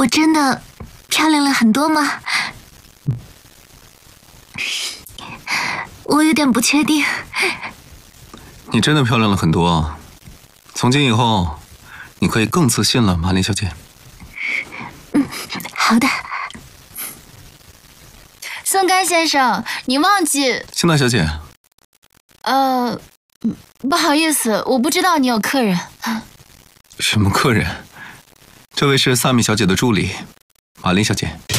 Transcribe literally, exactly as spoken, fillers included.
我真的漂亮了很多吗？我有点不确定。 你真的漂亮了很多啊！从今以后，你可以更自信了，马林小姐。 嗯，好的。 宋干先生，你忘记…… 辛娜小姐。 呃，不好意思，我不知道你有客人。 什么客人？这位是萨米小姐的助理，马林小姐。